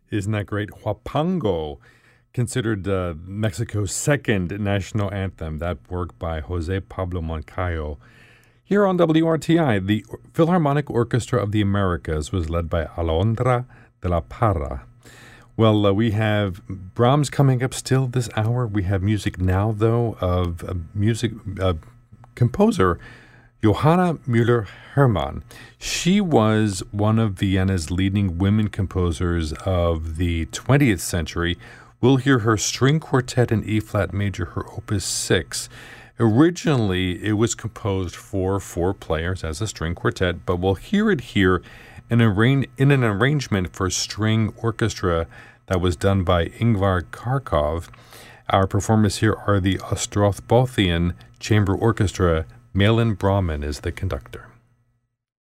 Isn't that great? Huapango, considered Mexico's second national anthem, that work by Jose Pablo Moncayo. Here on WRTI, the Philharmonic Orchestra of the Americas was led by Alondra de la Parra. Well, we have Brahms coming up still this hour. We have music now, though, of music composer Johanna Müller-Hermann. She was one of Vienna's leading women composers of the 20th century. We'll hear her string quartet in E-flat major, her Opus 6. Originally, it was composed for 4 players as a string quartet, but we'll hear it here in an arrangement for string orchestra that was done by Ingvar Kharkov. Our performers here are the Ostrothbothian Chamber Orchestra. Malin Brahmin is the conductor.